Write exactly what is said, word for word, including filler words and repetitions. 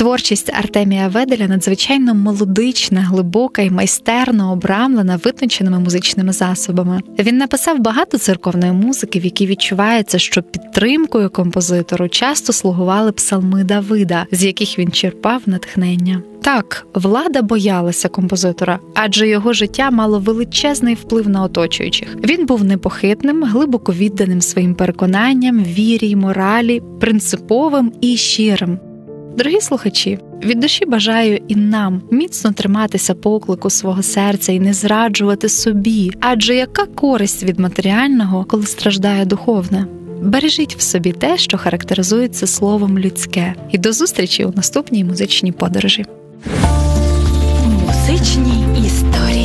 Творчість Артемія Веделя надзвичайно мелодична, глибока і майстерно обрамлена витонченими музичними засобами. Він написав багато церковної музики, в якій відчувається, що підтримкою композитору часто слугували псалми Давида, з яких він черпав натхнення. Так, влада боялася композитора, адже його життя мало величезний вплив на оточуючих. Він був непохитним, глибоко відданим своїм переконанням, вірі й моралі, принциповим і щирим. Дорогі слухачі, від душі бажаю і нам міцно триматися поклику свого серця і не зраджувати собі, адже яка користь від матеріального, коли страждає духовне? Бережіть в собі те, що характеризується словом людське. І до зустрічі у наступній музичній подорожі. Музичні історії.